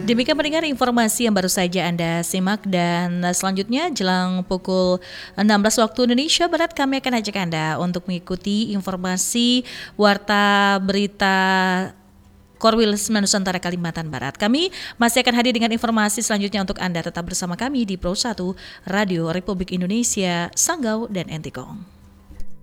Demikian pendengar informasi yang baru saja Anda simak, dan selanjutnya jelang pukul 16 waktu Indonesia Barat kami akan ajak Anda untuk mengikuti informasi Warta Berita Korwil Nusantara Kalimantan Barat. Kami masih akan hadir dengan informasi selanjutnya untuk Anda. Tetap bersama kami di Pro 1 Radio Republik Indonesia, Sanggau dan Entikong.